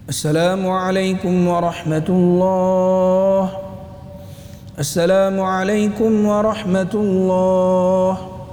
السلام عليكم ورحمة الله. السلام عليكم ورحمة الله.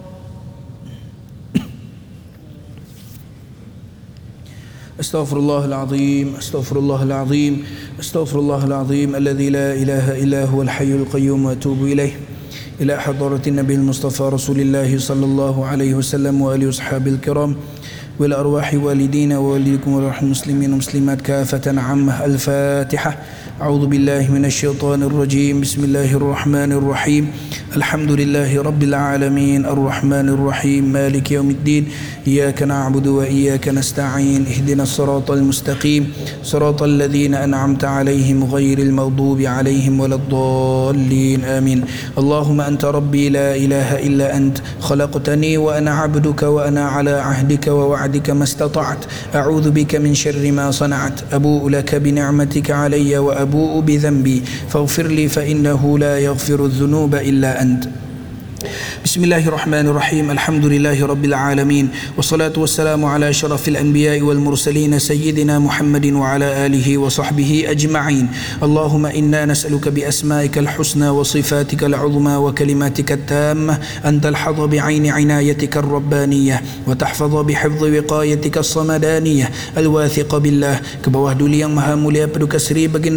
أستغفر الله العظيم، أستغفر الله العظيم، أستغفر الله العظيم الذي لا إله إلا هو الحي القيوم وأتوب إليه. إلى حضرة النبي المصطفى رسول الله صلى الله عليه وسلم وآله وصحبه الكرام، وإلى أرواح والدينا ووالديكم وروح المسلمين والمسلمات كافة عامة. الفاتحة. أعوذ بالله من الشيطان الرجيم. بسم الله الرحمن الرحيم. الحمد لله رب العالمين الرحمن الرحيم مالك يوم الدين. إياك نعبد وإياك نستعين. اهدنا الصراط المستقيم صراط الذين أنعمت عليهم غير المغضوب عليهم ولا الضالين آمين. اللهم أنت ربي لا إله إلا أنت، خلقتني وأنا عبدك وأنا على عهدك ووعدك ما استطعت. أعوذ بك من شر ما صنعت. أبوء لك بنعمتك علي وأبوء بذنبي فاغفر لي فإنه لا يغفر الذنوب إلا أنت. بسم الله الرحمن الرحيم. الحمد لله رب العالمين، والصلاة والسلام على أشرف الأنبياء والمرسلين سيدنا محمد وعلى آله وصحبه أجمعين. اللهم إنا نسألك بأسمائك الحسنى وصفاتك العظمى وكلماتك التامة أن تلحظ بعين عنايتك الربانية وتحفظ بحفظ وقايتك الصمدانية الواثق بالله. Ke bawah duli yang maha mulia peduka Seri Baginda